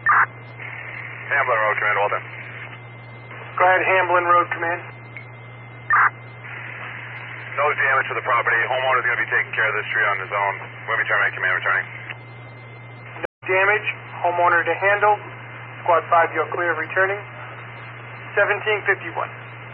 Hamblin Road, Command, Walter. Go ahead, Hamblin Road, Command. No damage to the property. Homeowner's going to be taking care of this tree on his own. When we terminate, Command, returning. No damage. Homeowner to handle. Squad 5, you're clear of returning. 1751.